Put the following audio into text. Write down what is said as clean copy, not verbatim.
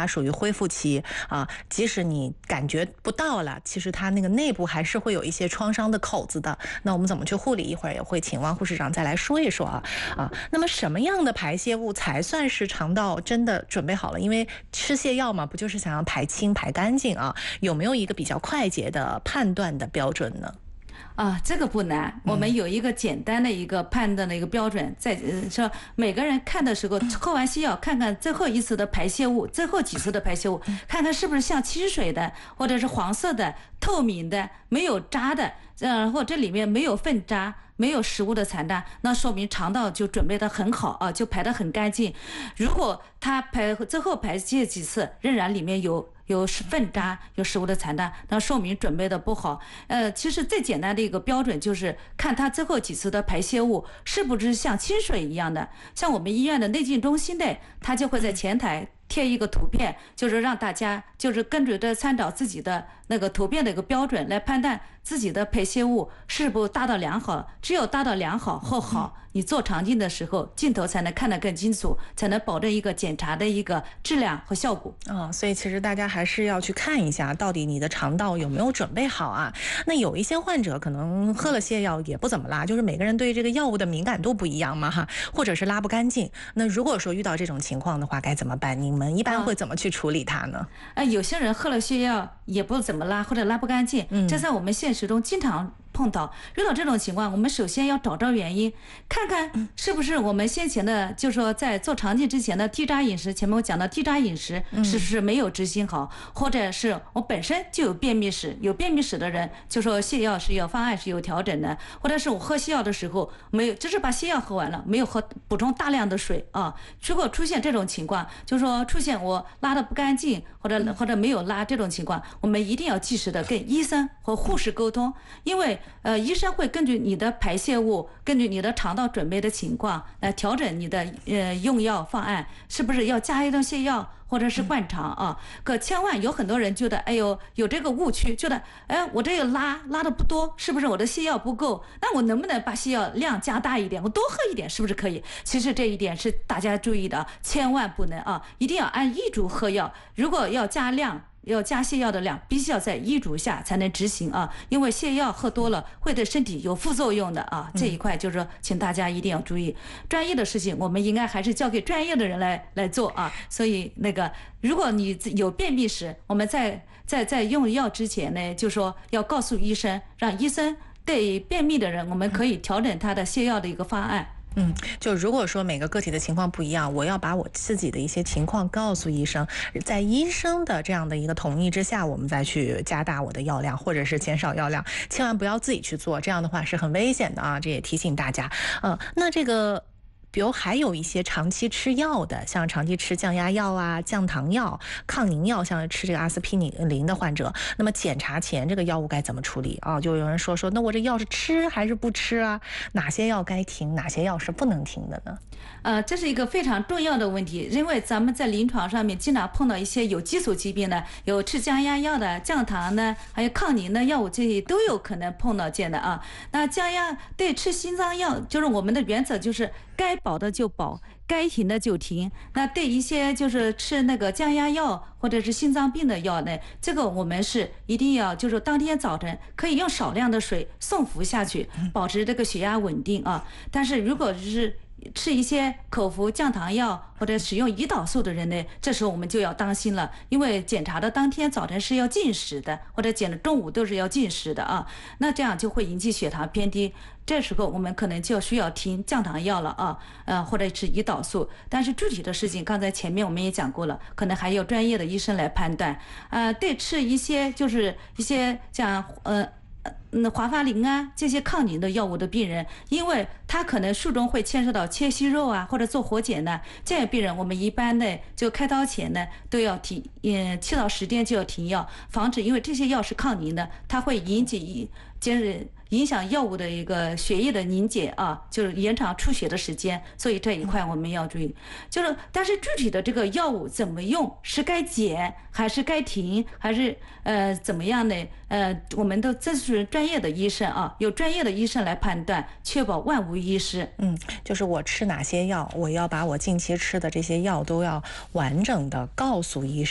它属于恢复期啊，即使你感觉不到了，其实它那个内部还是会有一些创伤的口子的。那我们怎么去护理？一会儿也会请汪护士长再来说一说啊。那么什么样的排泄物才算是肠道真的准备好了？因为吃泻药嘛，不就是想要排清排干净啊？有没有一个比较快捷的判断的标准呢？ 这个不难，我们有一个简单的一个判断的一个标准，在说每个人看的时候，喝完泻药看看最后一次的排泄物，最后几次的排泄物，看看是不是像清水的，或者是黄色的、透明的、没有渣的，然后这里面没有粪渣。没有食物的残渣，那说明肠道就准备得很好啊，就排得很干净。如果它最后排泄几次，仍然里面有粪渣、有食物的残渣，那说明准备的不好。其实最简单的一个标准就是看它最后几次的排泄物是不是像清水一样的。像我们医院的内镜中心的，它就会在前台贴一个图片，就是让大家就是跟着的参照自己的那个图片的一个标准来判断自己的排泄物是否达到良好。只有达到良好或好，你做肠镜的时候镜头才能看得更清楚，才能保证一个检查的一个质量和效果。 所以其实大家还是要去看一下，到底你的肠道有没有准备好啊？那有一些患者可能喝了泻药也不怎么拉，就是每个人对这个药物的敏感度不一样嘛哈，或者是拉不干净。那如果说遇到这种情况的话，该怎么办？你们一般会怎么去处理它呢？ 有些人喝了泻药也不怎么拉，或者拉不干净，这在我们现实中经常碰到。遇到这种情况，我们首先要找找原因，看看是不是我们先前的，就是说在做肠镜之前的低渣饮食，前面我讲的低渣饮食是不是没有执行好，或者是我本身就有便秘史，有便秘史的人就说泻药是有方案是有调整的，或者是我喝泻药的时候没有，只是把泻药喝完了，没有补充大量的水啊。如果出现这种情况，就是说出现我拉的不干净，或者没有拉这种情况，我们一定要及时的跟医生和护士沟通，因为医生会根据你的排泄物，根据你的肠道准备的情况来调整你的用药方案，是不是要加一段泻药或者是灌肠啊？可千万有很多人觉得，有这个误区，觉得我这个拉的不多，是不是我的泻药不够？那我能不能把泻药量加大一点？我多喝一点，是不是可以？其实这一点是大家注意的，千万不能啊，一定要按医嘱喝药。如果要加量，要加泻药的量，必须要在医嘱下才能执行啊，因为泻药喝多了会对身体有副作用的啊。这一块就是说，请大家一定要注意，专业的事情我们应该还是交给专业的人来做啊。所以如果你有便秘史，我们在用药之前呢，就说要告诉医生，让医生对便秘的人，我们可以调整他的泻药的一个方案。 就如果说每个个体的情况不一样，我要把我自己的一些情况告诉医生，在医生的这样的一个同意之下，我们再去加大我的药量或者是减少药量，千万不要自己去做，这样的话是很危险的啊！这也提醒大家。那这个比如还有一些长期吃药的，像长期吃降压药啊、降糖药、抗凝药，像吃这个阿司匹林的患者，那么检查前这个药物该怎么处理啊？就有人说，那我这药是吃还是不吃啊？哪些药该停，哪些药是不能停的呢？ 这是一个非常重要的问题，因为咱们在临床上面经常碰到一些有基础疾病的，有吃降压药的、降糖的，还有抗凝的药物，这些都有可能碰到见的啊。那降压对吃心脏药，就是我们的原则就是该保的就保，该停的就停。那对一些就是吃那个降压药或者是心脏病的药呢，这个我们是一定要就是当天早晨可以用少量的水送服下去，保持这个血压稳定啊。但是如果是吃一些口服降糖药或者使用胰岛素的人呢，这时候我们就要当心了，因为检查的当天早晨是要禁食的，或者中午都是要禁食的啊，那这样就会引起血糖偏低，这时候我们可能就需要停降糖药了啊，或者是胰岛素。但是具体的事情，刚才前面我们也讲过了，可能还有专业的医生来判断。对吃一些就是一些像华法林啊这些抗凝的药物的病人，因为他可能术中会牵涉到切息肉啊或者做活检呢，这样病人我们一般呢就开刀前呢都要停，7到10天就要停药，防止因为这些药是抗凝的，它会影响药物的一个血液的凝结啊，就是延长出血的时间，所以这一块我们要注意。但是具体的这个药物怎么用，是该减还是该停，还是怎么样呢？我们都这是专业的医生啊，有专业的医生来判断，确保万无一失。 就是我吃哪些药，我要把我近期吃的这些药都要完整的告诉医生。